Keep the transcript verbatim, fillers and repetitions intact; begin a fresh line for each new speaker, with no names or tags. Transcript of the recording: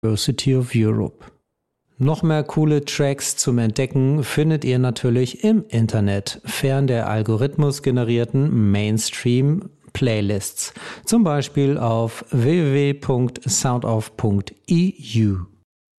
University of Europe. Noch mehr coole Tracks zum Entdecken findet ihr natürlich im Internet, fern der algorithmusgenerierten Mainstream-Playlists, zum Beispiel auf w w w punkt soundoff punkt e u.